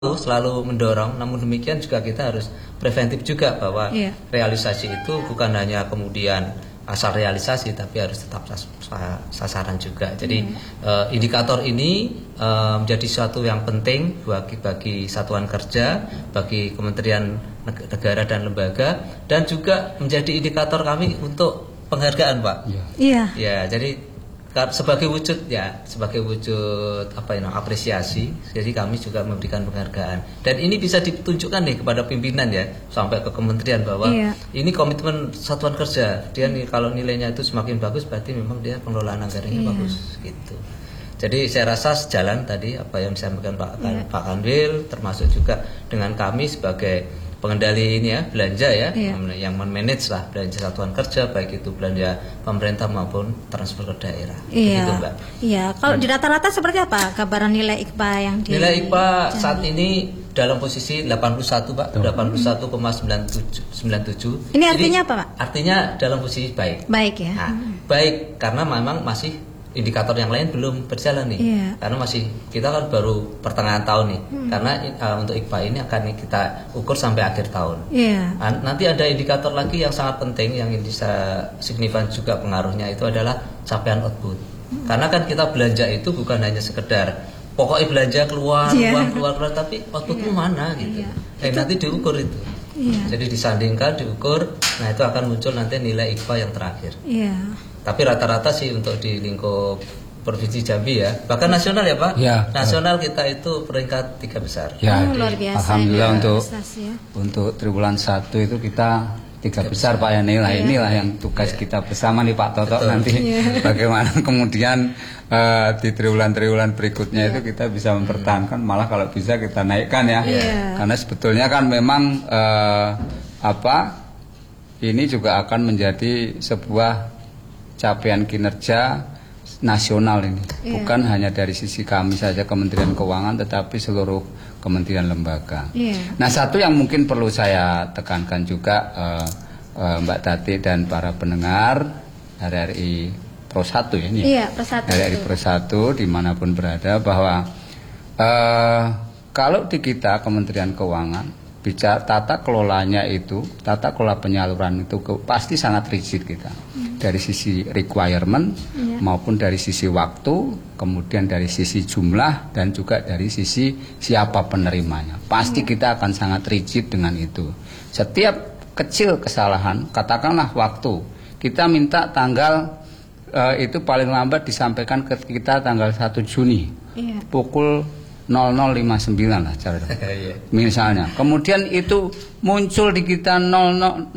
selalu mendorong, namun demikian juga kita harus preventif juga bahwa realisasi itu bukan hanya kemudian asal realisasi, tapi harus tetap sasaran juga. Jadi indikator ini menjadi suatu yang penting bagi satuan kerja, bagi kementerian negara dan lembaga, dan juga menjadi indikator kami untuk penghargaan, Pak. Iya. Ya, jadi sebagai wujud apresiasi, jadi kami juga memberikan penghargaan, dan ini bisa ditunjukkan nih kepada pimpinan ya, sampai ke kementerian bahwa ini komitmen satuan kerja dia nih, kalau nilainya itu semakin bagus berarti memang dia pengelolaan anggarannya bagus gitu. Jadi saya rasa sejalan tadi apa yang disampaikan Pak Kanwil, termasuk juga dengan kami sebagai pengendali ini ya, belanja ya, yang memanage lah belanja satuan kerja, baik itu belanja pemerintah maupun transfer ke daerah. Begitu, Mbak. Iya, kalau di rata-rata seperti apa gambaran nilai IKPA yang nilai IKPA saat ini dalam posisi 81, Pak, 81,97. Ini artinya apa, Pak? Artinya dalam posisi baik. Baik ya. Nah, baik karena memang masih indikator yang lain belum berjalan nih, karena masih kita kan baru pertengahan tahun nih, karena untuk IKPA ini akan kita ukur sampai akhir tahun. Nanti ada indikator lagi yang sangat penting yang bisa signifikan juga pengaruhnya, itu adalah capaian output. Karena kan kita belanja itu bukan hanya sekedar pokoknya belanja keluar, tapi outputmu mana gitu. Nanti diukur itu. Jadi disandingkan, diukur, nah itu akan muncul nanti nilai IKPA yang terakhir. Tapi rata-rata sih untuk di lingkup Provinsi Jambi ya, bahkan nasional ya, Pak. Nasional kita itu peringkat 3 besar. Luar biasa. Alhamdulillah untuk triwulan 1 itu kita 3 besar, Pak ya. Inilah yang tugas kita bersama nih, Pak Toto. Nanti bagaimana kemudian di triwulan-triwulan berikutnya itu kita bisa mempertahankan, malah kalau bisa kita naikkan ya. Karena sebetulnya kan memang ini juga akan menjadi sebuah capaian kinerja nasional ini, bukan hanya dari sisi kami saja Kementerian Keuangan, tetapi seluruh kementerian lembaga. Nah, satu yang mungkin perlu saya tekankan juga, Mbak Tati dan para pendengar RRI Pro 1 ya ini. RRI Pro 1 dimanapun berada, bahwa kalau di kita Kementerian Keuangan bicara tata kelolanya itu, tata kelola penyaluran itu pasti sangat rigid kita, dari sisi requirement maupun dari sisi waktu, kemudian dari sisi jumlah, dan juga dari sisi siapa penerimanya. Pasti kita akan sangat rigid dengan itu. Setiap kecil kesalahan, katakanlah waktu, kita minta tanggal itu paling lambat disampaikan ke kita tanggal 1 Juni pukul 00.59 lah cara misalnya, kemudian itu muncul di kita 01.00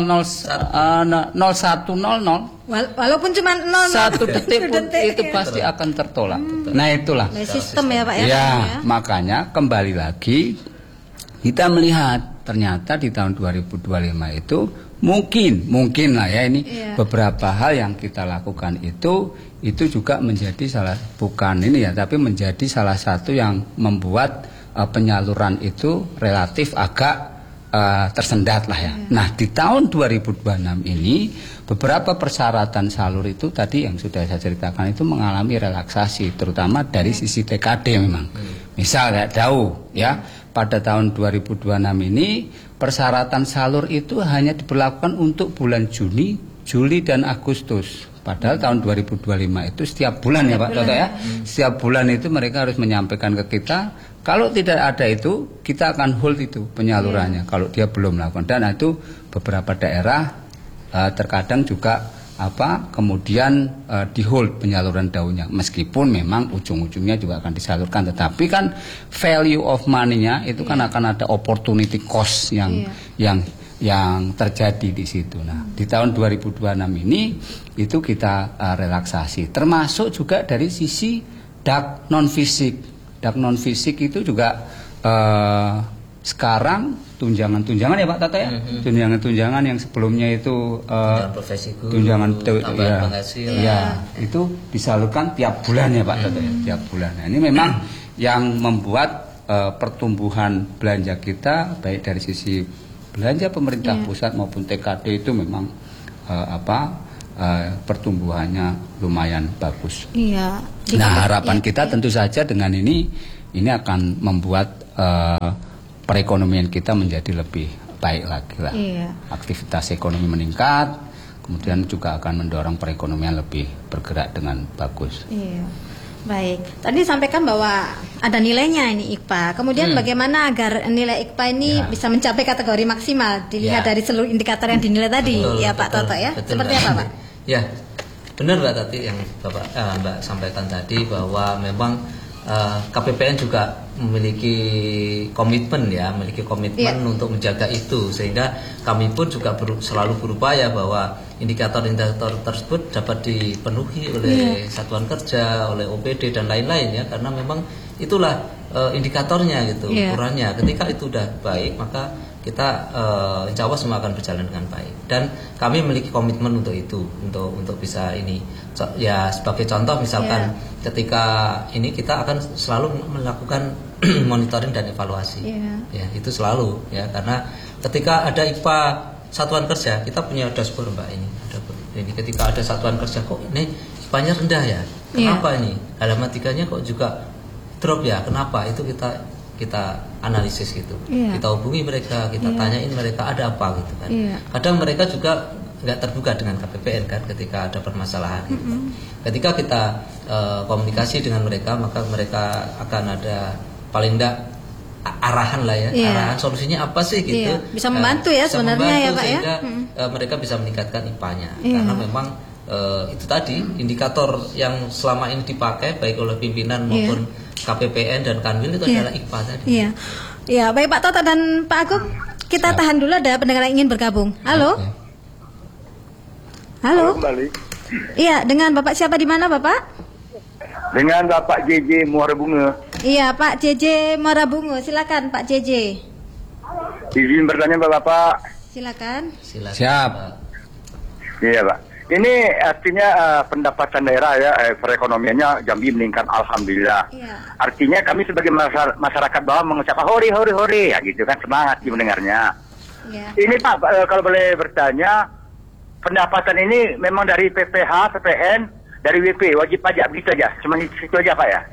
walaupun cuma 1 detik pun itu pasti akan tertolak. Nah, itulah sistem ya, Pak ya. Makanya kembali lagi kita melihat ternyata di tahun 2025 itu mungkin lah ya, ini beberapa hal yang kita lakukan itu juga menjadi tapi menjadi salah satu yang membuat penyaluran itu relatif agak tersendat lah ya. Nah, di tahun 2026 ini beberapa persyaratan salur itu tadi yang sudah saya ceritakan itu mengalami relaksasi, terutama dari sisi TKD memang. Misal kayak tahu ya, pada tahun 2026 ini persyaratan salur itu hanya diberlakukan untuk bulan Juni, Juli, dan Agustus. Padahal tahun 2025 itu setiap bulan ya, Pak Toto ya. Setiap bulan itu mereka harus menyampaikan ke kita. Kalau tidak ada itu, kita akan hold itu penyalurannya. Kalau dia belum melakukan, dan itu beberapa daerah terkadang juga kemudian di hold penyaluran daunnya, meskipun memang ujung-ujungnya juga akan disalurkan, tetapi kan value of money-nya itu kan akan ada opportunity cost yang terjadi di situ. Nah, di tahun 2026 ini itu kita relaksasi, termasuk juga dari sisi DAK non fisik. DAK non fisik itu juga sekarang tunjangan ya, Pak Tata ya, tunjangan yang sebelumnya itu tunjangan itu disalurkan tiap bulan ya, Pak Tata ya, tiap bulan. Nah, ini memang yang membuat pertumbuhan belanja kita baik dari sisi belanja pemerintah pusat maupun TKD itu memang pertumbuhannya lumayan bagus. Nah, harapan kita tentu saja dengan ini akan membuat perekonomian kita menjadi lebih baik lagi lah. Aktivitas ekonomi meningkat, kemudian juga akan mendorong perekonomian lebih bergerak dengan bagus. Baik, tadi disampaikan bahwa ada nilainya ini IKPA. Kemudian bagaimana agar nilai IKPA ini bisa mencapai kategori maksimal dilihat dari seluruh indikator yang dinilai tadi, Pak Toto ya? Seperti apa, Pak? Ya, benar Mbak tadi yang Mbak sampaikan tadi bahwa memang KPPN juga memiliki komitmen untuk menjaga itu, sehingga kami pun juga selalu berupaya bahwa indikator-indikator tersebut dapat dipenuhi oleh satuan kerja, oleh OPD dan lain-lain ya, karena memang itulah indikatornya gitu, ukurannya. Ketika itu udah baik, maka kita insya Allah semua akan berjalan dengan baik, dan kami memiliki komitmen untuk itu, untuk bisa ini ya. Sebagai contoh misalkan ketika ini kita akan selalu melakukan monitoring dan evaluasi ya, itu selalu ya, karena ketika ada IKPA satuan kerja kita punya dashboard Mbak ini ketika ada satuan kerja kok ini IKPA-nya rendah ya, kenapa ini halaman 3-nya kok juga drop ya, kenapa, itu kita analisis gitu, kita hubungi mereka, kita tanyain mereka ada apa gitu kan. Kadang mereka juga nggak terbuka dengan KPPN kan ketika ada permasalahan gitu. Ketika kita komunikasi dengan mereka, maka mereka akan ada paling enggak arahan lah ya, arahan solusinya apa sih gitu. Bisa membantu ya sebenarnya ya Pak ya. Mereka bisa meningkatkan IKPA-nya karena memang itu tadi indikator yang selama ini dipakai baik oleh pimpinan maupun KPPN dan Kanwil itu adalah IKPA tadi. Ya, baik Pak Toto dan Pak Agung, kita tahan dulu, ada pendengar yang ingin bergabung. Halo. Halo. Kembali. Iya, dengan Bapak siapa di mana Bapak? Dengan Bapak JJ Muara Bunga. Iya, Pak JJ Muara Bunga, silakan Pak JJ. Izin bertanya Bapak. Silakan. Siap. Iya Pak. Ini artinya pendapatan daerah ya, perekonomiannya Jambi meningkat, alhamdulillah. Artinya kami sebagai masyarakat bawah mengucapkan hori hori hori ya gitu kan, semangat mendengarnya. Ini Pak, kalau boleh bertanya, pendapatan ini memang dari PPH, PPN, dari WP, wajib pajak begitu aja, cuma itu aja Pak ya?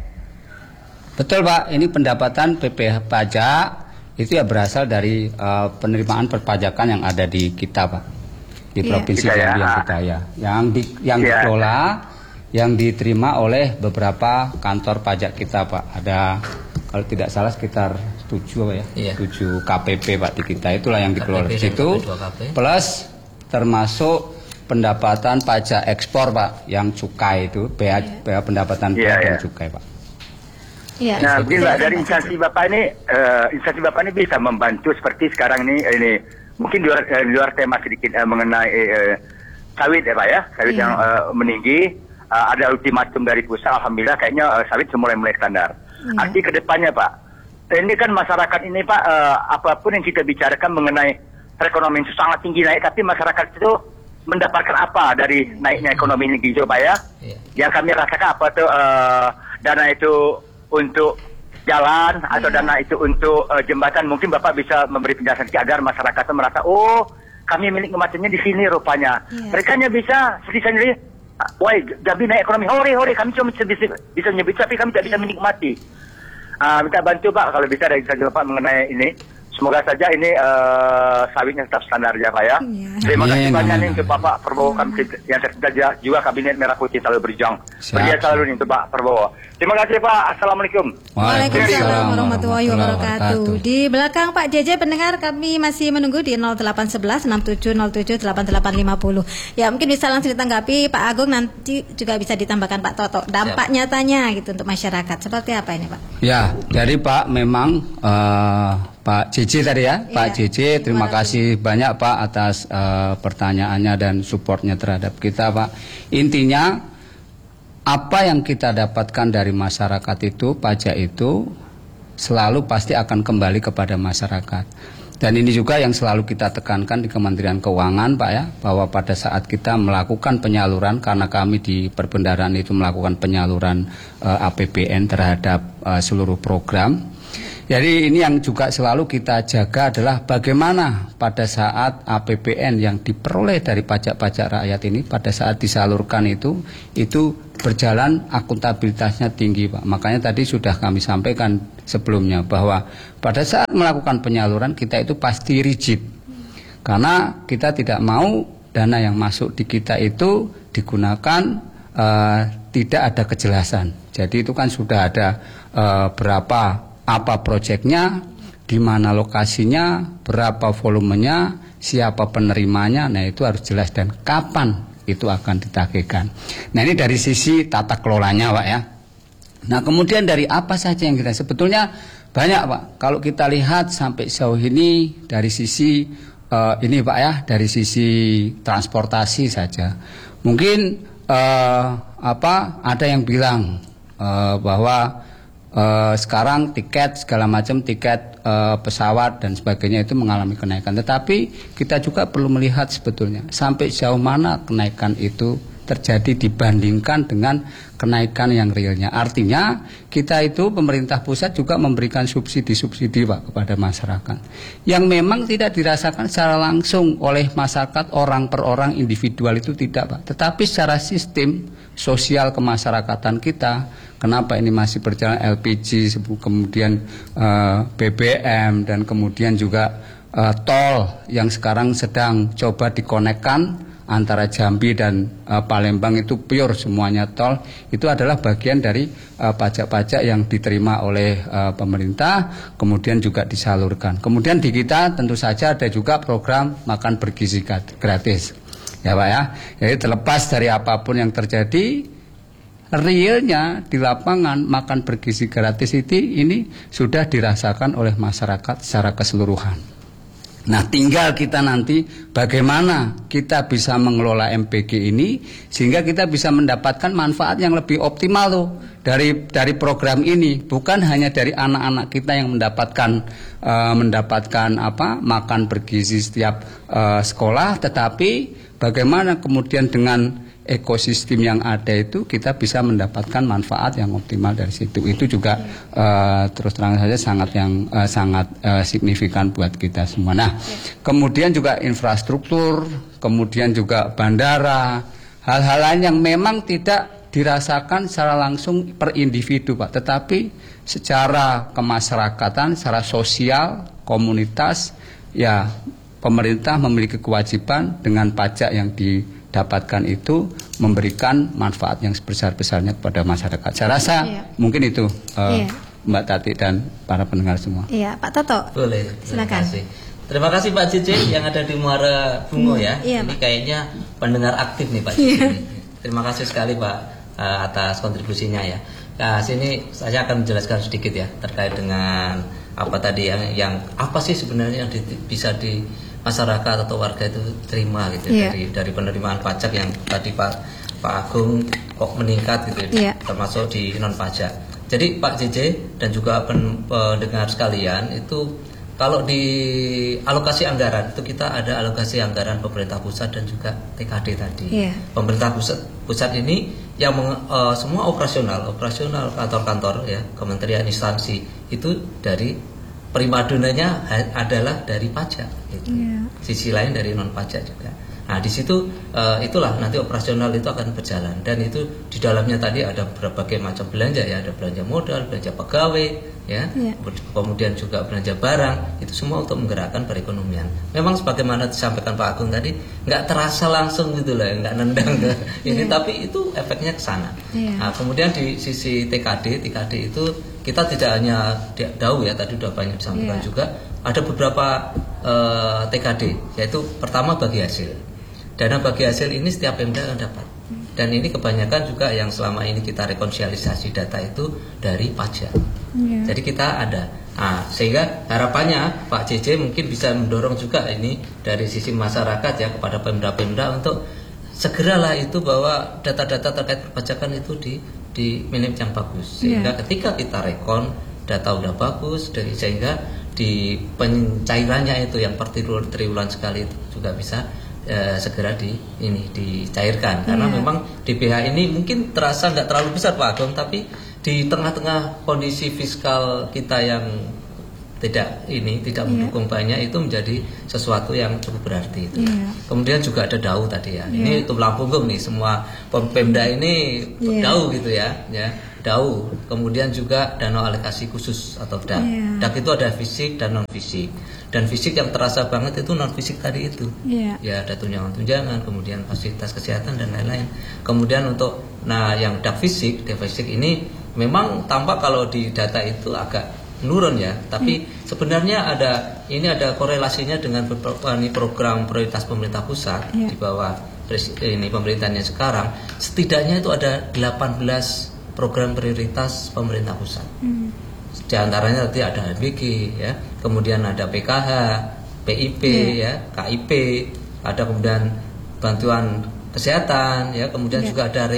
Betul Pak, ini pendapatan PPH pajak itu ya berasal dari penerimaan perpajakan yang ada di kita Pak, di provinsi Jambi yang kita yang dikelola, yang diterima oleh beberapa kantor pajak kita Pak. Ada kalau tidak salah sekitar 7 7 KPP Pak di kita, itulah yang dikelola di situ, plus termasuk pendapatan pajak ekspor Pak, yang cukai itu bea pendapatan bea dan cukai Pak. Nah, bila dari instansi Bapak ini bisa membantu seperti sekarang ini mungkin di luar tema sedikit mengenai sawit ya Pak ya, sawit yang meninggi, ada ultimatum dari pusat, alhamdulillah kayaknya sawit mulai standar. Arti kedepannya Pak, ini kan masyarakat ini Pak, apapun yang kita bicarakan mengenai perekonomian itu sangat tinggi naik, tapi masyarakat itu mendapatkan apa dari naiknya ekonomi ini Pak ya? Yang kami rasakan apa tuh dana itu untuk jalan atau dana itu untuk jembatan, mungkin Bapak bisa memberi penjelasan agar masyarakat merasa oh kami milik kematiannya di sini rupanya. Mereka hanya bisa sendiri, wah Jambi naik ekonomi, hore kami cuma bisa menyebut tapi kami tidak bisa menikmati. Minta bantu Pak kalau bisa dari Bapak mengenai ini. Semoga saja ini sawitnya tetap standar ya Pak ya. Terima kasih banyak nih untuk Bapak Prabowo, yang tercinta juga Kabinet Merah Putih selalu berjuang. Berjaya selalu nih untuk Pak Prabowo. Terima kasih Pak. Assalamualaikum. Waalaikumsalam warahmatullahi wabarakatuh. Di belakang Pak JJ pendengar kami masih menunggu di 0811 6707 8850. Ya mungkin bisa langsung ditanggapi Pak Agung, nanti juga bisa ditambahkan Pak Toto. Dampak nyatanya gitu untuk masyarakat seperti apa ini Pak? Ya, dari Pak memang Pak JJ tadi ya, Pak JJ terima kasih banyak Pak atas pertanyaannya dan supportnya terhadap kita Pak. Intinya apa yang kita dapatkan dari masyarakat itu, pajak itu selalu pasti akan kembali kepada masyarakat. Dan ini juga yang selalu kita tekankan di Kementerian Keuangan Pak ya, bahwa pada saat kita melakukan penyaluran, karena kami di perbendaharaan itu melakukan penyaluran APBN terhadap seluruh program. Jadi ini yang juga selalu kita jaga adalah bagaimana pada saat APBN yang diperoleh dari pajak-pajak rakyat ini pada saat disalurkan itu berjalan akuntabilitasnya tinggi, Pak. Makanya tadi sudah kami sampaikan sebelumnya bahwa pada saat melakukan penyaluran kita itu pasti rigid. Karena kita tidak mau dana yang masuk di kita itu digunakan tidak ada kejelasan. Jadi itu kan sudah ada berapa apa proyeknya, di mana lokasinya, berapa volumenya, siapa penerimanya. Nah, itu harus jelas dan kapan itu akan ditagihkan. Nah, ini dari sisi tata kelolanya, Pak ya. Nah, kemudian dari apa saja yang kita sebetulnya banyak, Pak. Kalau kita lihat sampai sejauh ini dari sisi ini, Pak ya, dari sisi transportasi saja. Mungkin ada yang bilang bahwa sekarang tiket segala macam, tiket pesawat dan sebagainya itu mengalami kenaikan. Tetapi kita juga perlu melihat sebetulnya sampai sejauh mana kenaikan itu terjadi dibandingkan dengan kenaikan yang realnya. Artinya kita itu pemerintah pusat juga memberikan subsidi-subsidi, Pak, kepada masyarakat yang memang tidak dirasakan secara langsung oleh masyarakat orang per orang individual itu tidak, Pak. Tetapi secara sistem sosial kemasyarakatan kita, kenapa ini masih berjalan LPG, kemudian BBM dan kemudian juga tol yang sekarang sedang coba dikonekkan antara Jambi dan Palembang itu pure semuanya tol, itu adalah bagian dari pajak-pajak yang diterima oleh pemerintah, kemudian juga disalurkan. Kemudian di kita tentu saja ada juga program makan bergizi gratis, ya Pak ya. Jadi terlepas dari apapun yang terjadi, realnya di lapangan makan bergizi gratis ini sudah dirasakan oleh masyarakat secara keseluruhan. Nah, tinggal kita nanti bagaimana kita bisa mengelola MBG ini sehingga kita bisa mendapatkan manfaat yang lebih optimal tuh dari program ini, bukan hanya dari anak-anak kita yang mendapatkan makan bergizi setiap sekolah, tetapi bagaimana kemudian dengan ekosistem yang ada itu kita bisa mendapatkan manfaat yang optimal dari situ. Itu juga terus terang saja sangat signifikan buat kita semua. Nah, kemudian juga infrastruktur, kemudian juga bandara, hal-hal lain yang memang tidak dirasakan secara langsung per individu, Pak, tetapi secara kemasyarakatan, secara sosial, komunitas, ya pemerintah memiliki kewajiban dengan pajak yang didapatkan itu memberikan manfaat yang sebesar-besarnya kepada masyarakat. Saya rasa mungkin itu Mbak Tati dan para pendengar semua. Iya, Pak Toto. Boleh. Silakan. Terima kasih Pak Cici yang ada di Muara Bungo ya. Ini kayaknya pendengar aktif nih Pak Cici. Terima kasih sekali Pak atas kontribusinya ya. Nah, sini saya akan menjelaskan sedikit ya terkait dengan apa tadi yang apa sih sebenarnya yang bisa di masyarakat atau warga itu terima gitu dari penerimaan pajak yang tadi Pak Agung kok meningkat gitu termasuk di non pajak. Jadi Pak JJ dan juga pendengar sekalian itu kalau di alokasi anggaran itu kita ada alokasi anggaran pemerintah pusat dan juga TKD tadi. Pemerintah pusat ini yang semua operasional kantor-kantor ya, kementerian instansi itu dari primadonanya adalah dari pajak gitu. Sisi lain dari non pajak juga. Nah, di situ itulah nanti operasional itu akan berjalan dan itu di dalamnya tadi ada berbagai macam belanja ya, ada belanja modal, belanja pegawai ya. Kemudian juga belanja barang, itu semua untuk menggerakkan perekonomian. Memang sebagaimana disampaikan Pak Agung tadi, nggak terasa langsung gitu lah, nggak nendang ke ini, tapi itu efeknya ke sana. Nah, kemudian di sisi TKD itu kita tidak hanya tahu ya, tadi udah banyak disampaikan juga, ada beberapa TKD, yaitu pertama bagi hasil. Dana bagi hasil ini setiap Pemda akan dapat. Dan ini kebanyakan juga yang selama ini kita rekonsiliasi data itu dari pajak. Jadi kita ada. Nah, sehingga harapannya Pak JJ mungkin bisa mendorong juga ini dari sisi masyarakat ya kepada Pemda-Pemda untuk segeralah itu bahwa data-data terkait perpajakan itu di minimum yang bagus. Sehingga ketika kita rekon data udah bagus, sehingga di pencairannya itu yang per triwulan sekali itu juga bisa segera dicairkan karena memang DBH ini mungkin terasa nggak terlalu besar Pak Agung, tapi di tengah-tengah kondisi fiskal kita yang tidak mendukung banyak, itu menjadi sesuatu yang cukup berarti itu. Kemudian juga ada DAU tadi ya. Ini tulang punggung nih semua Pemda ini DAU gitu ya. DAU. Kemudian juga dana alokasi khusus atau DAK. DAK itu ada fisik dan non fisik. Dan fisik yang terasa banget itu non fisik tadi itu. Ya ada tunjangan-tunjangan, kemudian fasilitas kesehatan dan lain-lain. Kemudian untuk yang DAK fisik ini memang tampak kalau di data itu agak menurun ya, tapi sebenarnya ada korelasinya dengan program prioritas pemerintah pusat di bawah ini pemerintahannya sekarang. Setidaknya itu ada 18 program prioritas pemerintah pusat. Di antaranya nanti ada HBG ya, kemudian ada PKH, PIP ya, KIP, ada kemudian bantuan kesehatan ya, kemudian juga ada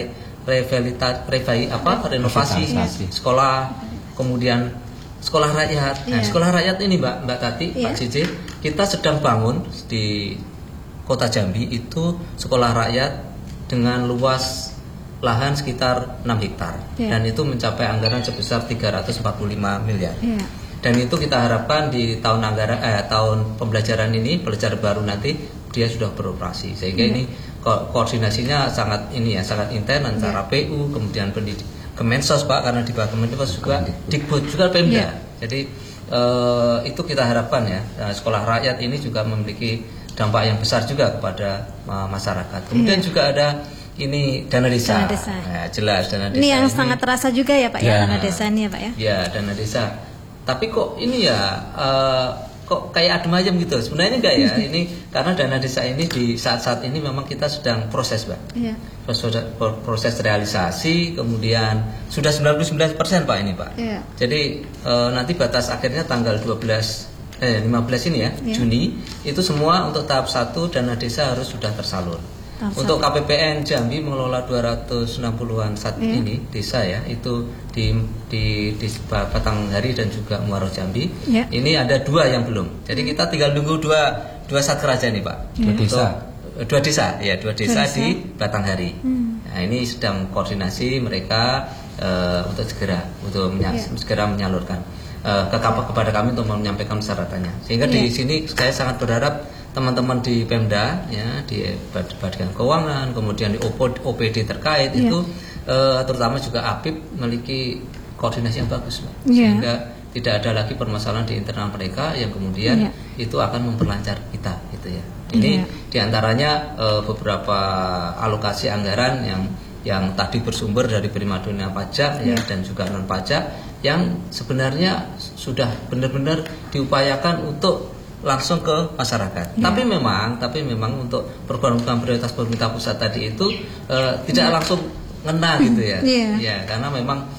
renovasi sekolah, kemudian sekolah rakyat. Nah, sekolah rakyat ini Mbak Tati, Pak JJ, kita sedang bangun di Kota Jambi itu sekolah rakyat dengan luas lahan sekitar 6 hektar dan itu mencapai anggaran sebesar 345 miliar. Dan itu kita harapkan di tahun pembelajaran ini, pelajaran baru nanti dia sudah beroperasi. Sehingga ini koordinasinya sangat intens antara PU, kemudian Kemensos Pak, karena di bawah Kemensos juga Dikbud juga Pemda. Jadi itu kita harapkan ya, sekolah rakyat ini juga memiliki dampak yang besar juga kepada masyarakat. Kemudian juga ada ini dana desa. Nah, jelas dana desa. Ini yang sangat terasa juga ya Pak ya, dana desa ini ya Pak ya. Ya, dana desa. Tapi kok ini ya kok kayak adem ayem gitu. Sebenarnya enggak ya. Ini karena dana desa ini di saat-saat ini memang kita sedang proses, Pak. Proses realisasi, kemudian sudah 99% Pak ini, Pak. Jadi nanti batas akhirnya tanggal 15 ini ya, Juni, itu semua untuk tahap 1 dana desa harus sudah tersalur. Untuk KPPN Jambi mengelola 260-an saat ini desa ya, itu di Batanghari dan juga Muaro Jambi. Ini ada 2 yang belum. Jadi kita tinggal nunggu dua satker aja nih Pak. Dua desa di Batanghari. Nah, ini sedang koordinasi mereka untuk segera menyalurkan kepada kami untuk menyampaikan persyaratannya. Sehingga di sini saya sangat berharap teman-teman di Pemda ya, di Badan Keuangan, kemudian di OPD terkait itu terutama juga APIP memiliki koordinasi yang bagus, Mbak. Sehingga tidak ada lagi permasalahan di internal mereka yang kemudian itu akan memperlancar kita gitu ya. Ini diantaranya beberapa alokasi anggaran yang tadi bersumber dari prima-dona pajak ya dan juga non pajak yang sebenarnya sudah benar-benar diupayakan untuk langsung ke masyarakat. Tapi memang untuk program prioritas pemerintah pusat tadi itu tidak langsung ngena gitu ya. Ya, karena memang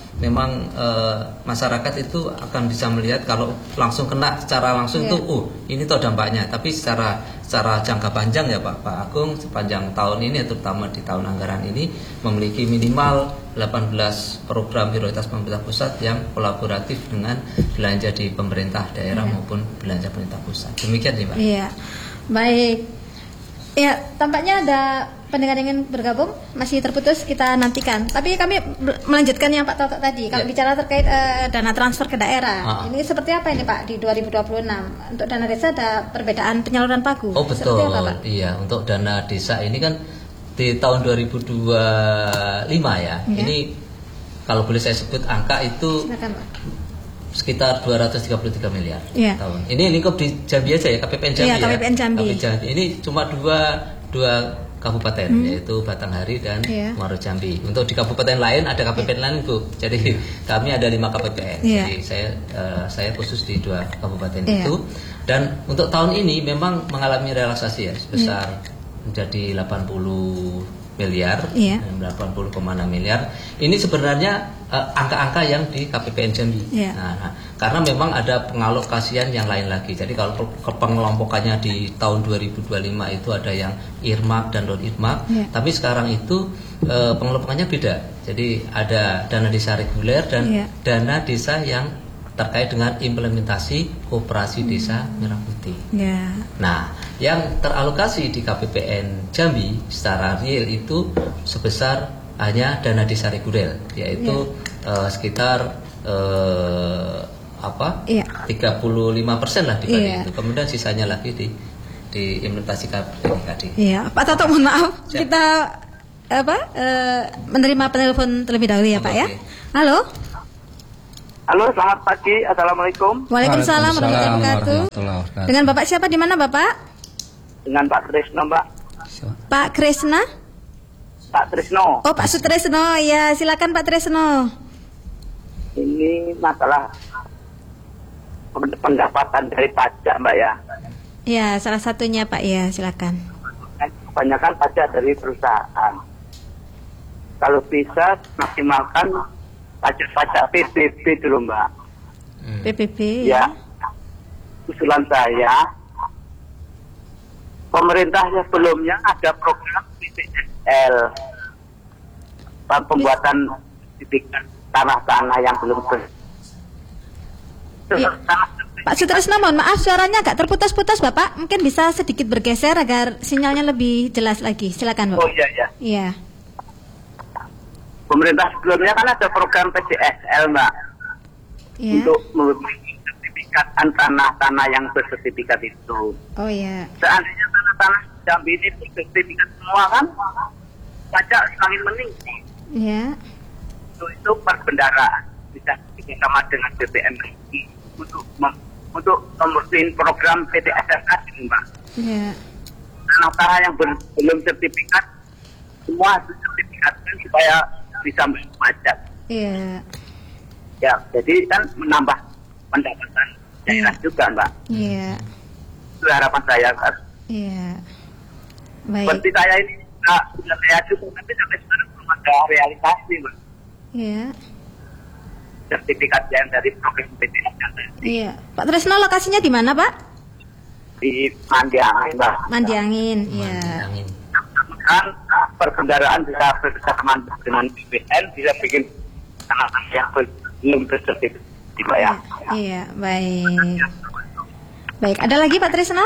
masyarakat itu akan bisa melihat kalau langsung kena secara langsung itu ini toh dampaknya. Tapi secara jangka panjang ya Pak Agung, sepanjang tahun ini terutama di tahun anggaran ini memiliki minimal 18 program prioritas pemerintah pusat yang kolaboratif dengan belanja di pemerintah daerah maupun belanja pemerintah pusat. Demikian nih Pak. Iya. Baik. Ya, tampaknya ada pendengar yang ingin bergabung, masih terputus, kita nantikan. Tapi kami melanjutkan yang Pak Toto tadi. Kalau bicara terkait dana transfer ke daerah, ini seperti apa ini Pak di 2026? Untuk dana desa ada perbedaan penyaluran pagu. Oh betul. Seperti apa, Pak? Iya, untuk dana desa ini kan di tahun 2025 ya. Ini kalau boleh saya sebut angka itu. Silakan, Pak. Sekitar 233 miliar tahun. Ini lingkup di Jambi aja ya, KPPN Jambi ya. KPPN Jambi. Ini cuma dua kabupaten yaitu Batanghari dan Muaro Jambi. Untuk di kabupaten lain ada KPPN lain Bu. Jadi kami ada 5 KPPN. Jadi saya khusus di 2 kabupaten itu. Dan untuk tahun ini memang mengalami relaksasi ya sebesar menjadi 80 miliar, 80,6 miliar. Ini sebenarnya angka-angka yang di KPPN Jambi. Nah, karena memang ada pengalokasian yang lain lagi. Jadi kalau pengelompokannya di tahun 2025 itu ada yang earmark dan non earmark, tapi sekarang itu pengelompokannya beda. Jadi ada dana desa reguler dan dana desa yang terkait dengan implementasi koperasi desa Merah Putih. Nah, yang teralokasi di KPPN Jambi secara real itu sebesar hanya dana desa reguler, yaitu sekitar 35% lah dibanding itu. Kemudian sisanya lagi diimplementasikan PDKD. Iya, Pak Toto mohon maaf. Siap. Kita menerima penelpon terlebih dahulu ya, Pak ya. Halo. Halo, selamat pagi. Assalamualaikum. Waalaikumsalam warahmatullahi wabarakatuh. Dengan Bapak siapa, di mana Bapak? Dengan Pak Trisno, Mbak. Pak Krisna? Pak Trisno. Oh, Pak Sutresno. Ya, silakan Pak Trisno. Ini masalah pendapatan dari pajak, Mbak ya. Ya, salah satunya Pak ya, silakan. Kebanyakan pajak dari perusahaan. Kalau bisa maksimalkan pajak PBB dulu, Mbak. PBB ya. Usulan saya, pemerintah sebelumnya ada program PTSL, pembuatan sertifikat tanah-tanah yang belum ya. Pak Sutresno, mohon maaf suaranya agak terputus-putus Bapak, mungkin bisa sedikit bergeser agar sinyalnya lebih jelas lagi. Silakan Bapak. Oh iya. Iya. Pemerintah sebelumnya kan ada program PTSL, Mbak, untuk memberi sertifikat tanah-tanah yang bersertifikat itu. Oh iya. Seandainya tanah-tanah Jambi ini bersertifikat semua kan, pajak semakin meninggi. Iya. Itu perbendaraan bisa sama dengan BPM untuk membersihin program PTSL tadi, Mbak. Iya. Tanah-tanah yang belum sertifikat semua sertifikatkan supaya bisa pajak. Iya. Ya, jadi kan menambah pendapatan daerah juga, Mbak. Iya. Itu harapan saya, Kak. Iya. Baik. Seperti saya ini sudah saya cukup, tapi sampai sekarang belum ada realisasi, Mbak. Iya. Sertifikat yang dari program PTS. Iya. Pak Trisno, lokasinya di mana, Pak? Di Mandiangin, Mbak. Mandiangin, iya. Kan perkendaraan bisa bekerjasama dengan BPN, bisa bikin tanah yang belum bersertifikat, Mbak ya. Iya, baik. Baik, ada lagi Pak Trisno?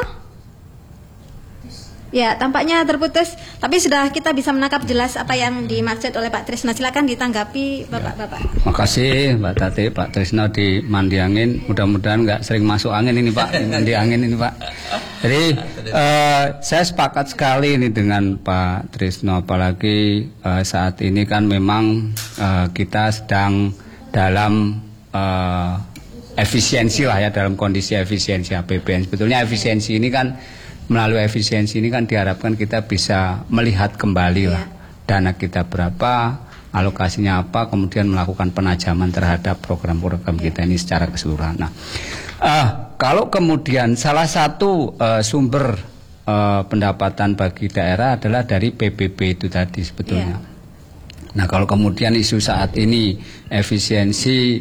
Ya, tampaknya terputus, tapi sudah kita bisa menangkap jelas apa yang dimaksud oleh Pak Trisno. Silakan ditanggapi Bapak-bapak. Makasih Mbak Tati, Pak Trisno di Mandiangin. Mudah-mudahan nggak sering masuk angin ini Pak, di Mandiangin ini Pak. Jadi saya sepakat sekali ini dengan Pak Trisno, apalagi saat ini kan memang kita sedang dalam efisiensi lah ya, dalam kondisi efisiensi APBN. Sebetulnya efisiensi ini kan, melalui efisiensi ini kan diharapkan kita bisa melihat kembali lah dana kita berapa, alokasinya apa, kemudian melakukan penajaman terhadap program-program kita ini secara keseluruhan. Nah, kalau kemudian salah satu sumber pendapatan bagi daerah adalah dari PBB itu tadi sebetulnya. Nah, kalau kemudian isu saat ini efisiensi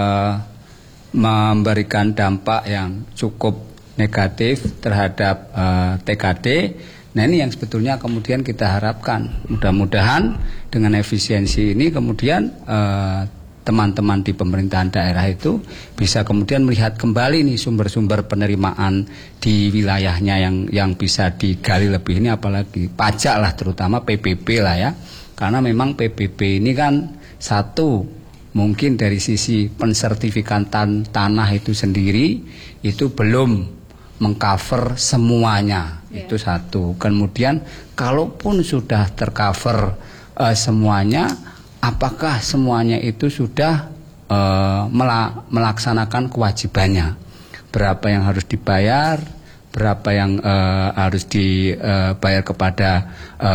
memberikan dampak yang cukup negatif terhadap TKD. Nah, ini yang sebetulnya kemudian kita harapkan. Mudah-mudahan dengan efisiensi ini kemudian teman-teman di pemerintahan daerah itu bisa kemudian melihat kembali nih sumber-sumber penerimaan di wilayahnya yang bisa digali lebih, ini apalagi pajak lah, terutama PBB lah ya. Karena memang PBB ini kan satu, mungkin dari sisi pensertifikatan tanah itu sendiri itu belum mengcover semuanya, itu satu. Kemudian kalaupun sudah tercover semuanya, apakah semuanya itu sudah melaksanakan kewajibannya? Berapa yang harus dibayar, berapa yang harus dibayar kepada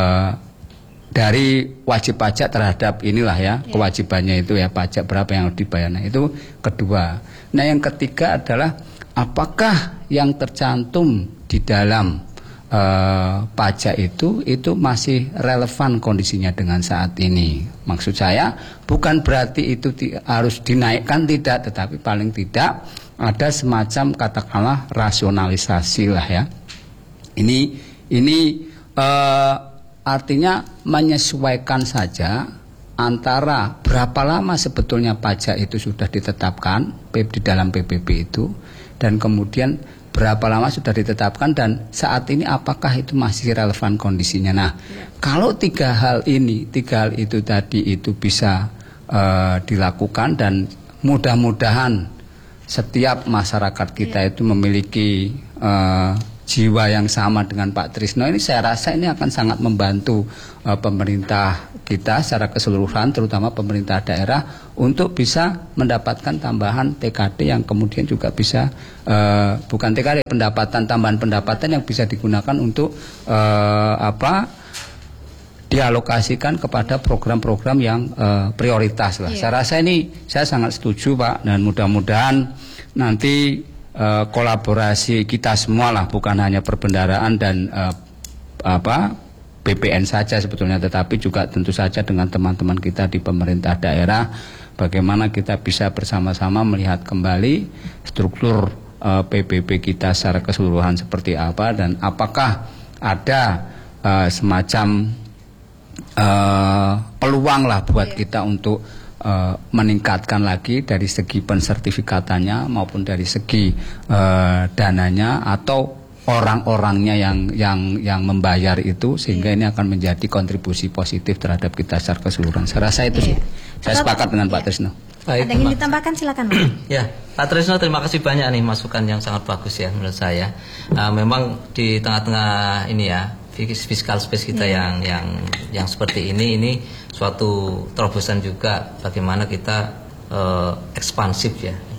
dari wajib pajak terhadap inilah ya, kewajibannya itu ya, pajak berapa yang harus dibayar. Nah, itu kedua. Nah, yang ketiga adalah apakah yang tercantum di dalam pajak itu masih relevan kondisinya dengan saat ini. Maksud saya bukan berarti itu harus dinaikkan, tidak, tetapi paling tidak ada semacam katakanlah rasionalisasi lah ya. Ini artinya menyesuaikan saja antara berapa lama sebetulnya pajak itu sudah ditetapkan di dalam PBB itu, dan kemudian berapa lama sudah ditetapkan, dan saat ini apakah itu masih relevan kondisinya. Nah, kalau tiga hal itu tadi itu bisa dilakukan, dan mudah-mudahan setiap masyarakat kita itu memiliki jiwa yang sama dengan Pak Trisno ini, saya rasa ini akan sangat membantu pemerintah kita secara keseluruhan, terutama pemerintah daerah untuk bisa mendapatkan tambahan TKD yang kemudian juga bisa bukan TKD, tambahan pendapatan yang bisa digunakan untuk dialokasikan kepada program-program yang prioritas lah. Saya rasa ini saya sangat setuju Pak, dan mudah-mudahan nanti kolaborasi kita semua lah, bukan hanya perbendaharaan dan BPN saja sebetulnya, tetapi juga tentu saja dengan teman-teman kita di pemerintah daerah, bagaimana kita bisa bersama-sama melihat kembali struktur PBB kita secara keseluruhan seperti apa, dan apakah ada semacam peluang lah buat kita untuk meningkatkan lagi dari segi pensertifikatannya maupun dari segi dananya atau orang-orangnya yang membayar itu, sehingga ini akan menjadi kontribusi positif terhadap kita secara keseluruhan. Saya rasa itu sih. Saya sepakat dengan Pak Trisno. Baik, ada yang ingin ditambahkan, silakan Pak. Ya, Pak Trisno, terima kasih banyak nih masukan yang sangat bagus ya menurut saya. Memang di tengah-tengah ini ya, fiskal space kita yang seperti ini suatu terobosan juga bagaimana kita ekspansif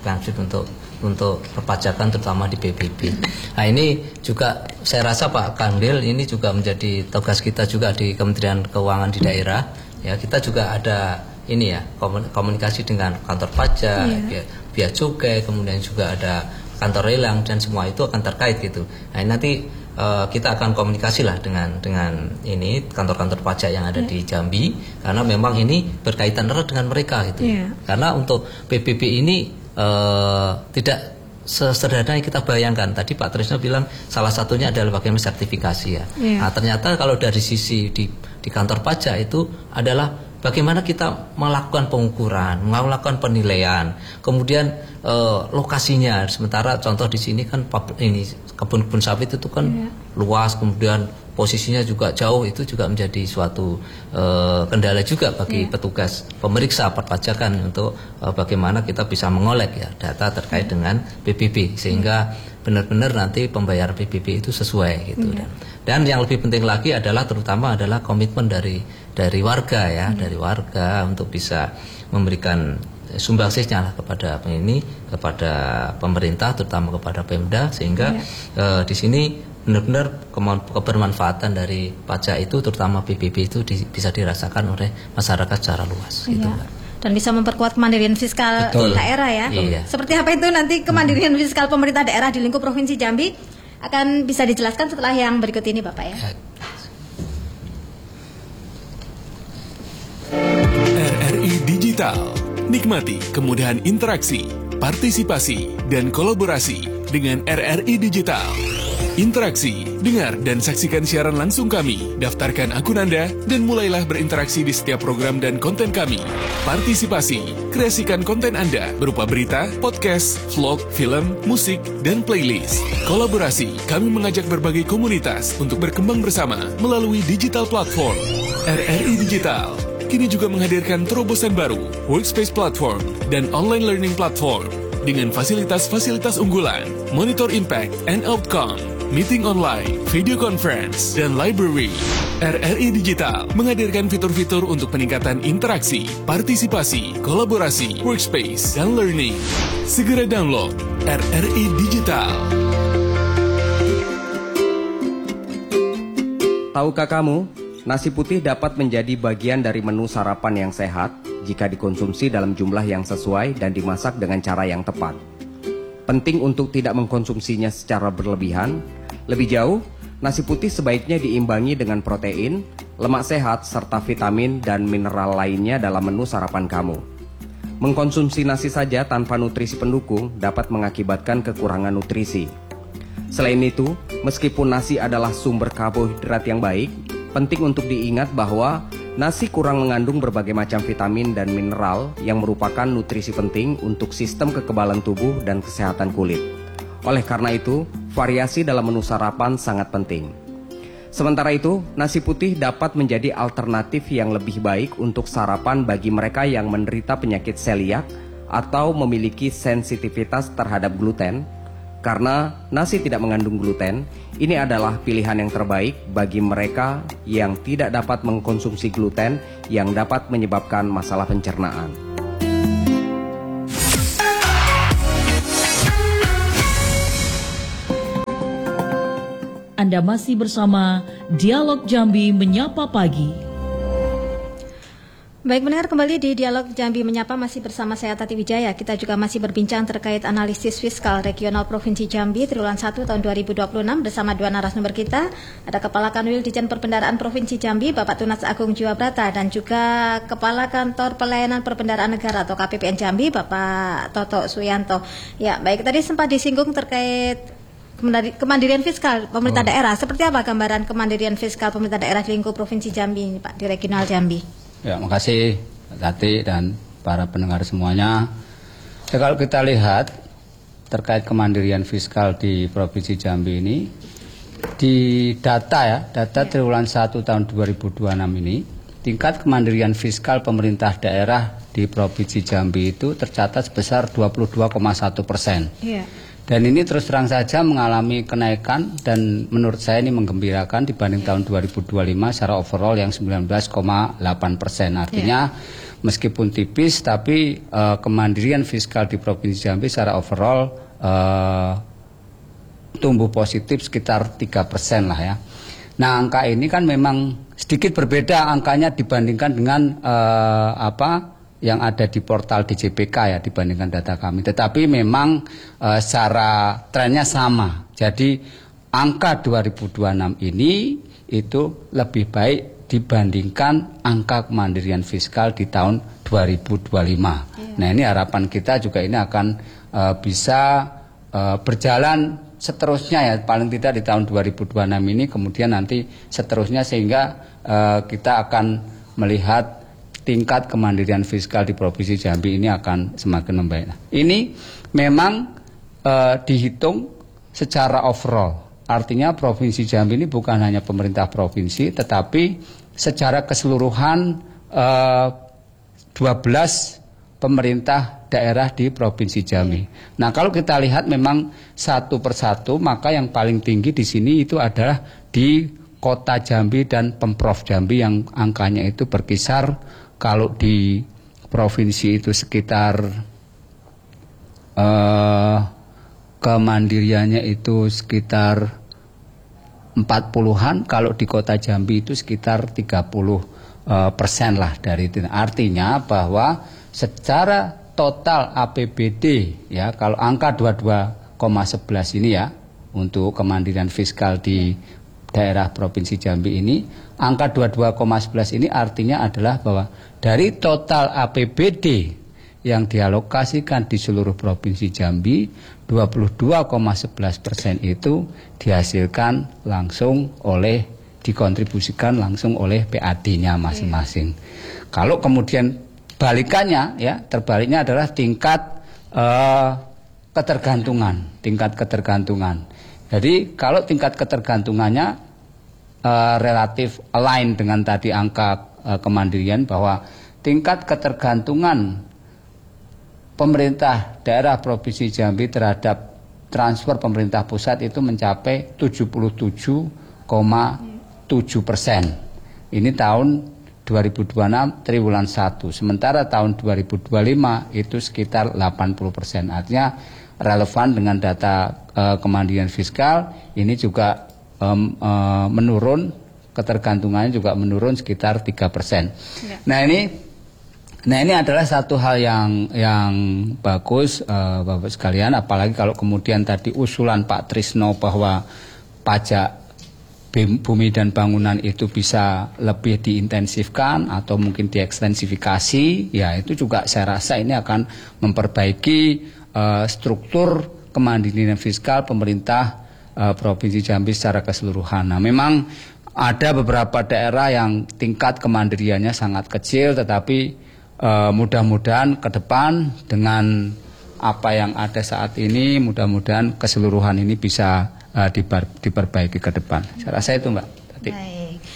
untuk perpajakan terutama di PBB. Nah, ini juga saya rasa Pak Kandil, ini juga menjadi tugas kita juga di Kementerian Keuangan di daerah. Ya, kita juga ada ini ya, komunikasi dengan kantor pajak, bea cukai, kemudian juga ada kantor lelang, dan semua itu akan terkait gitu. Nah, nanti kita akan komunikasi lah dengan ini kantor-kantor pajak yang ada di Jambi, karena memang ini berkaitan erat dengan mereka gitu. Karena untuk PBB ini tidak sesederhana yang kita bayangkan. Tadi Pak Trisno bilang salah satunya adalah bagaimana sertifikasi ya. Nah, ternyata kalau dari sisi di kantor pajak itu adalah bagaimana kita melakukan pengukuran, melakukan penilaian, kemudian lokasinya. Sementara contoh di sini kan kebun sawit itu kan luas, kemudian posisinya juga jauh, itu juga menjadi suatu kendala juga bagi petugas pemeriksa perpajakan untuk bagaimana kita bisa mengolek ya data terkait dengan PBB, sehingga benar-benar nanti pembayaran PBB itu sesuai gitu. Dan yang lebih penting lagi adalah terutama adalah komitmen dari warga ya, dari warga untuk bisa memberikan sumbangsihnya lah kepada kepada pemerintah, terutama kepada Pemda, sehingga di sini benar-benar kebermanfaatan dari pajak itu, terutama PBB itu bisa dirasakan oleh masyarakat secara luas gitu. Dan bisa memperkuat kemandirian fiskal daerah ya. Seperti apa itu nanti kemandirian fiskal pemerintah daerah di lingkup Provinsi Jambi akan bisa dijelaskan setelah yang berikut ini Bapak ya. RRI Digital. Nikmati kemudahan interaksi, partisipasi, dan kolaborasi dengan RRI Digital. Interaksi, dengar dan saksikan siaran langsung kami, daftarkan akun Anda, dan mulailah berinteraksi di setiap program dan konten kami. Partisipasi, kreasikan konten Anda berupa berita, podcast, vlog, film, musik, dan playlist. Kolaborasi, kami mengajak berbagai komunitas untuk berkembang bersama melalui digital platform. RRI Digital kini juga menghadirkan terobosan baru, workspace platform, dan online learning platform dengan fasilitas-fasilitas unggulan, monitor impact and outcome, meeting online, video conference, dan library. RRI Digital menghadirkan fitur-fitur untuk peningkatan interaksi, partisipasi, kolaborasi, workspace, dan learning. Segera download RRI Digital. Tahukah kamu? Nasi putih dapat menjadi bagian dari menu sarapan yang sehat jika dikonsumsi dalam jumlah yang sesuai dan dimasak dengan cara yang tepat. Penting untuk tidak mengkonsumsinya secara berlebihan. Lebih jauh, nasi putih sebaiknya diimbangi dengan protein, lemak sehat, serta vitamin dan mineral lainnya dalam menu sarapan kamu. Mengkonsumsi nasi saja tanpa nutrisi pendukung dapat mengakibatkan kekurangan nutrisi. Selain itu, meskipun nasi adalah sumber karbohidrat yang baik, penting untuk diingat bahwa nasi kurang mengandung berbagai macam vitamin dan mineral yang merupakan nutrisi penting untuk sistem kekebalan tubuh dan kesehatan kulit. Oleh karena itu, variasi dalam menu sarapan sangat penting. Sementara itu, nasi putih dapat menjadi alternatif yang lebih baik untuk sarapan bagi mereka yang menderita penyakit celiak atau memiliki sensitivitas terhadap gluten. Karena nasi tidak mengandung gluten, ini adalah pilihan yang terbaik bagi mereka yang tidak dapat mengkonsumsi gluten yang dapat menyebabkan masalah pencernaan. Anda masih bersama Dialog Jambi Menyapa Pagi. Baik, mendengar kembali di Dialog Jambi Menyapa, masih bersama saya Tati Wijaya. Kita juga masih berbincang terkait analisis fiskal regional Provinsi Jambi triwulan 1 tahun 2026 bersama dua narasumber kita. Ada Kepala Kanwil Ditjen Perbendaharaan Provinsi Jambi, Bapak Tunas Agung Jiwabrata, dan juga Kepala Kantor Pelayanan Perbendaharaan Negara atau KPPN Jambi, Bapak Toto Suyanto. Ya, baik, tadi sempat disinggung terkait kemandirian fiskal pemerintah daerah. Seperti apa gambaran kemandirian fiskal pemerintah daerah di lingkup Provinsi Jambi, Pak, di regional Jambi? Ya, makasih Pak Tati dan para pendengar semuanya. Ya, kalau kita lihat terkait kemandirian fiskal di Provinsi Jambi ini, di data triwulan 1 tahun 2026 ini, tingkat kemandirian fiskal pemerintah daerah di Provinsi Jambi itu tercatat sebesar 22,1%. Yeah. Dan ini terus terang saja mengalami kenaikan dan menurut saya ini menggembirakan dibanding tahun 2025 secara overall yang 19,8%. Artinya meskipun tipis tapi kemandirian fiskal di Provinsi Jambi secara overall tumbuh positif sekitar 3% lah ya. Nah, angka ini kan memang sedikit berbeda angkanya dibandingkan dengan yang ada di portal DJPK ya dibandingkan data kami. Tetapi memang secara trennya sama. Jadi angka 2026 ini itu lebih baik dibandingkan angka kemandirian fiskal di tahun 2025. Nah, ini harapan kita juga ini akan bisa berjalan seterusnya ya, paling tidak di tahun 2026 ini, kemudian nanti seterusnya sehingga kita akan melihat tingkat kemandirian fiskal di Provinsi Jambi ini akan semakin membaik. Nah, ini memang dihitung secara overall. Artinya Provinsi Jambi ini bukan hanya pemerintah provinsi, tetapi secara keseluruhan 12 pemerintah daerah di Provinsi Jambi. Nah, kalau kita lihat memang satu persatu, maka yang paling tinggi di sini itu adalah di Kota Jambi dan Pemprov Jambi yang angkanya itu berkisar kalau di provinsi itu sekitar kemandiriannya itu sekitar 40-an, kalau di Kota Jambi itu sekitar 30% lah dari itu. Artinya bahwa secara total APBD ya, kalau angka 22,11 ini ya untuk kemandirian fiskal di daerah Provinsi Jambi ini, angka 22,11 ini artinya adalah bahwa dari total APBD yang dialokasikan di seluruh Provinsi Jambi, 22,11% itu dihasilkan langsung dikontribusikan langsung oleh PAD-nya masing-masing. Kalau kemudian balikannya ya, terbaliknya adalah tingkat ketergantungan. Jadi kalau tingkat ketergantungannya relatif align dengan tadi angka kemandirian, bahwa tingkat ketergantungan pemerintah daerah Provinsi Jambi terhadap transfer pemerintah pusat itu mencapai 77,7%. Ini tahun 2026 triwulan 1. Sementara tahun 2025 itu sekitar 80%. Artinya relevan dengan data kemandirian fiskal ini juga menurun, ketergantungannya juga menurun sekitar 3%. Ya. Nah ini adalah satu hal yang bagus Bapak sekalian, apalagi kalau kemudian tadi usulan Pak Trisno bahwa pajak bumi dan bangunan itu bisa lebih diintensifkan atau mungkin diekstensifikasi, ya itu juga saya rasa ini akan memperbaiki struktur kemandirian fiskal pemerintah Provinsi Jambi secara keseluruhan. Nah, memang ada beberapa daerah yang tingkat kemandiriannya sangat kecil, tetapi mudah-mudahan ke depan dengan apa yang ada saat ini, mudah-mudahan keseluruhan ini bisa diperbaiki ke depan. Saya rasa itu, Mbak. Baik.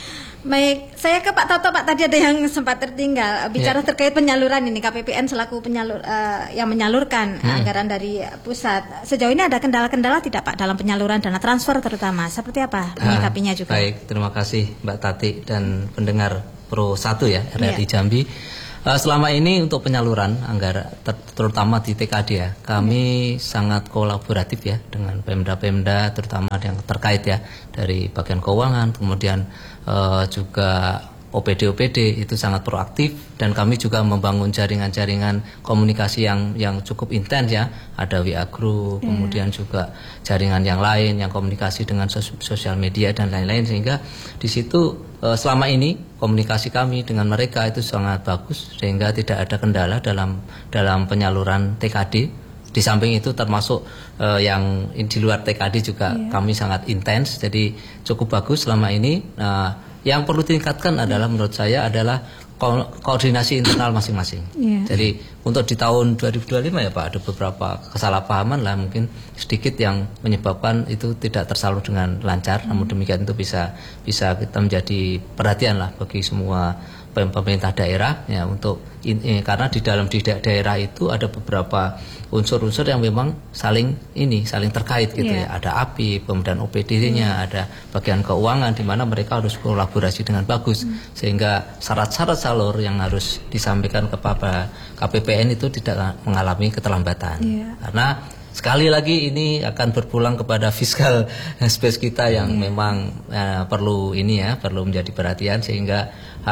Baik, saya ke Pak Toto. Pak, tadi ada yang sempat tertinggal bicara terkait penyaluran ini. KPPN selaku yang menyalurkan anggaran dari pusat. Sejauh ini ada kendala-kendala tidak Pak dalam penyaluran dana transfer terutama? Seperti apa menyikapinya juga? Baik, terima kasih Mbak Tati dan pendengar Pro 1 ya RRI Jambi. Selama ini untuk penyaluran anggaran terutama di TKD ya, kami sangat kolaboratif ya dengan Pemda-Pemda terutama yang terkait ya dari bagian keuangan, kemudian juga OPD itu sangat proaktif, dan kami juga membangun jaringan-jaringan komunikasi yang cukup intens ya. Ada WA Group, kemudian juga jaringan yang lain yang komunikasi dengan sosial media dan lain-lain, sehingga di situ selama ini komunikasi kami dengan mereka itu sangat bagus sehingga tidak ada kendala dalam penyaluran TKD. Di samping itu termasuk yang di luar TKD juga kami sangat intens, jadi cukup bagus selama ini. Yang perlu ditingkatkan adalah menurut saya adalah koordinasi internal masing-masing. Jadi untuk di tahun 2025 ya Pak, ada beberapa kesalahpahaman lah mungkin sedikit yang menyebabkan itu tidak tersalur dengan lancar. Namun demikian itu bisa kita menjadi perhatian lah bagi semua pemerintah daerah ya, untuk karena di dalam daerah itu ada beberapa unsur-unsur yang memang saling terkait gitu ya. Ada API, kemudian OPD-nya, ada bagian keuangan di mana mereka harus kolaborasi dengan bagus sehingga syarat-syarat salur yang harus disampaikan kepada KPPN itu tidak mengalami keterlambatan. Karena sekali lagi ini akan berpulang kepada fiskal space kita yang memang perlu menjadi perhatian sehingga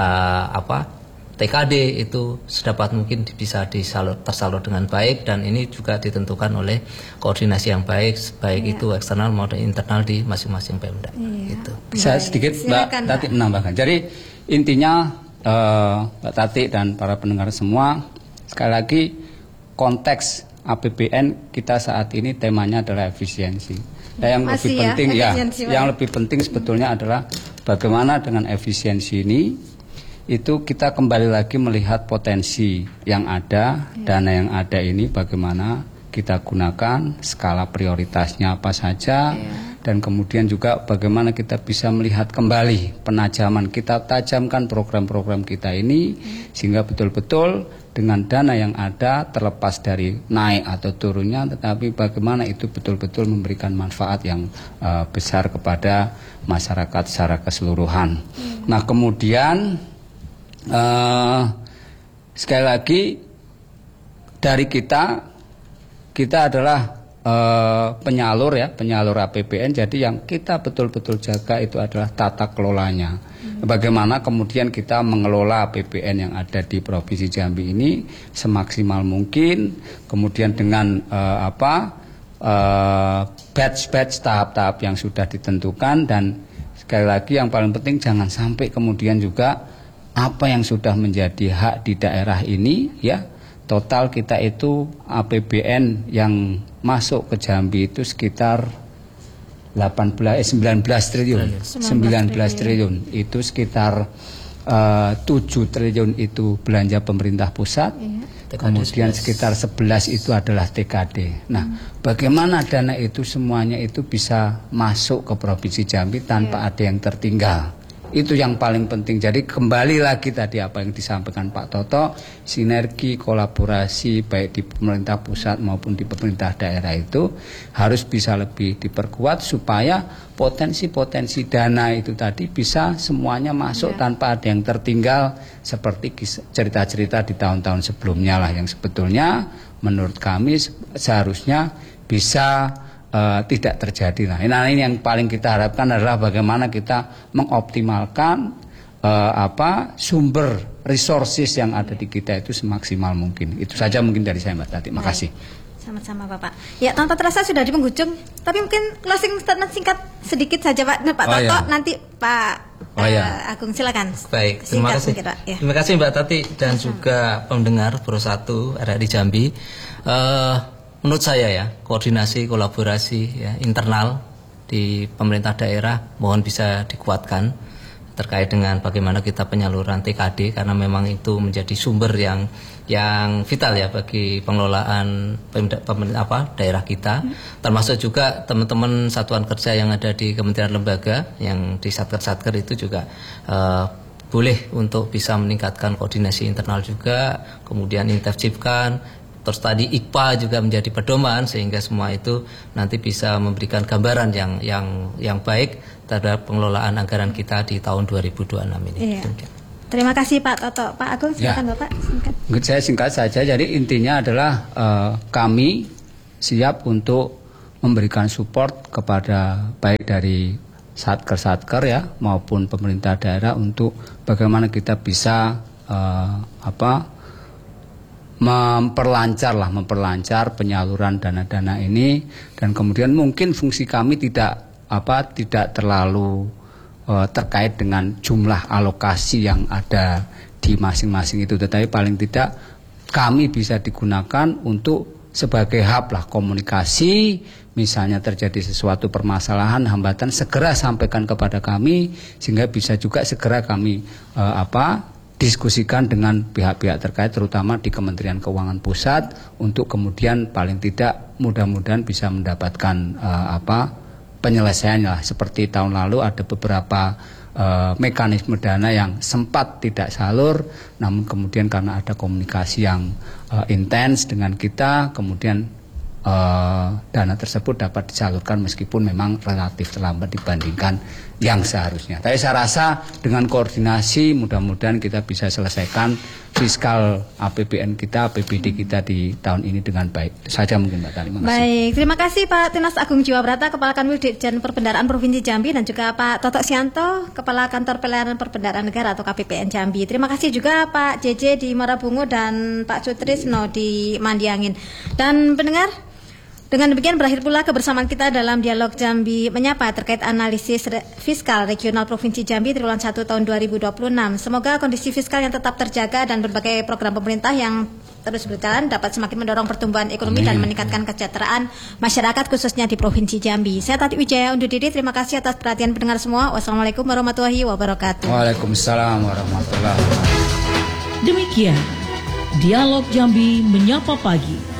TKD itu sedapat mungkin bisa tersalur dengan baik, dan ini juga ditentukan oleh koordinasi yang baik itu eksternal maupun internal di masing-masing Pemda. Gitu. Bisa sedikit Mbak Tati menambahkan. Jadi intinya Mbak Tati dan para pendengar semua, sekali lagi konteks APBN kita saat ini temanya adalah efisiensi. Yang lebih penting sebetulnya adalah bagaimana dengan efisiensi ini itu kita kembali lagi melihat potensi yang ada, dana yang ada ini bagaimana kita gunakan, skala prioritasnya apa saja, dan kemudian juga bagaimana kita bisa melihat kembali penajaman, kita tajamkan program-program kita ini sehingga betul-betul dengan dana yang ada terlepas dari naik atau turunnya, tetapi bagaimana itu betul-betul memberikan manfaat yang besar kepada masyarakat secara keseluruhan. Nah kemudian sekali lagi dari kita adalah penyalur APBN, jadi yang kita betul-betul jaga itu adalah tata kelolanya. Bagaimana kemudian kita mengelola APBN yang ada di Provinsi Jambi ini semaksimal mungkin, kemudian dengan batch-batch tahap-tahap yang sudah ditentukan, dan sekali lagi yang paling penting jangan sampai kemudian juga apa yang sudah menjadi hak di daerah ini ya, total kita itu APBN yang masuk ke Jambi itu sekitar 19 triliun. 19 triliun itu sekitar 7 triliun itu belanja pemerintah pusat. Kemudian sekitar 11 itu adalah TKD. Nah, bagaimana dana itu semuanya itu bisa masuk ke Provinsi Jambi tanpa ada yang tertinggal. Itu yang paling penting. Jadi kembali lagi tadi apa yang disampaikan Pak Toto, sinergi, kolaborasi baik di pemerintah pusat maupun di pemerintah daerah itu harus bisa lebih diperkuat supaya potensi-potensi dana itu tadi bisa semuanya masuk tanpa ada yang tertinggal, seperti cerita-cerita di tahun-tahun sebelumnya lah yang sebetulnya menurut kami seharusnya bisa tidak terjadi. Nah ini yang paling kita harapkan adalah bagaimana kita mengoptimalkan sumber resources yang ada di kita itu semaksimal mungkin. Itu saja mungkin dari saya Mbak Tati. Makasih. Sama-sama Bapak. Ya tanpa terasa sudah di penghujung, tapi mungkin closing statement singkat sedikit saja Pak. Pak Toto nanti Pak Agung silakan. Baik, terima kasih. Terima kasih Mbak Tati dan juga pendengar Pro 1 RRI Jambi. Menurut saya ya, koordinasi, kolaborasi ya, internal di pemerintah daerah mohon bisa dikuatkan. terkait dengan bagaimana kita penyaluran TKD, karena memang itu menjadi sumber yang vital ya bagi pengelolaan daerah kita, termasuk juga teman-teman satuan kerja yang ada di kementerian lembaga yang di satker itu juga boleh untuk bisa meningkatkan koordinasi internal juga, kemudian intensifkan. Terus tadi IKPA juga menjadi pedoman sehingga semua itu nanti bisa memberikan gambaran yang baik terhadap pengelolaan anggaran kita di tahun 2026 ini. Iya. Terima kasih Pak Toto. Pak Agung silakan Bapak. Singkat. Saya singkat saja. Jadi intinya adalah kami siap untuk memberikan support kepada baik dari satker ya maupun pemerintah daerah untuk bagaimana kita bisa memperlancar penyaluran dana-dana ini, dan kemudian mungkin fungsi kami tidak terlalu terkait dengan jumlah alokasi yang ada di masing-masing itu, tetapi paling tidak kami bisa digunakan untuk sebagai hub lah komunikasi. Misalnya terjadi sesuatu permasalahan, hambatan, segera sampaikan kepada kami sehingga bisa juga segera kami diskusikan dengan pihak-pihak terkait, terutama di Kementerian Keuangan Pusat, untuk kemudian paling tidak mudah-mudahan bisa mendapatkan penyelesaian lah. Seperti tahun lalu ada beberapa mekanisme dana yang sempat tidak salur, namun kemudian karena ada komunikasi yang intens dengan kita, kemudian dana tersebut dapat disalurkan meskipun memang relatif terlambat dibandingkan yang seharusnya. Tapi saya rasa dengan koordinasi mudah-mudahan kita bisa selesaikan fiskal APBN kita, APBD kita di tahun ini dengan baik. Saja mungkin Mbak Tali. Baik, terima kasih Pak Tinas Agung Jiwabrata, Kepala Kanwil Ditjen Perbendaharaan Provinsi Jambi, dan juga Pak Toto Sianto, Kepala Kantor Pelayanan Perbendaharaan Negara atau KPPN Jambi. Terima kasih juga Pak JJ di Marabungu dan Pak Sutrisno di Mandiangin. Dan pendengar, dengan demikian berakhir pula kebersamaan kita dalam Dialog Jambi Menyapa terkait analisis fiskal regional Provinsi Jambi triwulan 1 tahun 2026. Semoga kondisi fiskal yang tetap terjaga dan berbagai program pemerintah yang terus berjalan dapat semakin mendorong pertumbuhan ekonomi dan meningkatkan kesejahteraan masyarakat khususnya di Provinsi Jambi. Saya Tati Wijaya undur diri. Terima kasih atas perhatian pendengar semua. Wassalamualaikum warahmatullahi wabarakatuh. Waalaikumsalam warahmatullahi wabarakatuh. Demikian Dialog Jambi Menyapa Pagi.